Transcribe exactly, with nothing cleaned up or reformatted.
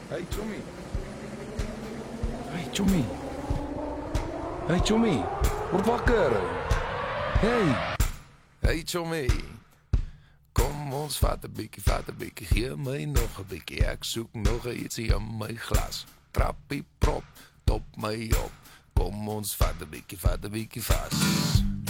Hey, Tommy. Hey, Tommy. Hey, Tommy. Word wakker. Hey. Hey, Tommy. Kom ons vat een bikkie, vat een bikkie. Geef my nog een bikkie. Ek soek nog iets in my glas. Trappie prop, top my op. Kom ons vat een bikkie, vat een bikkie vast.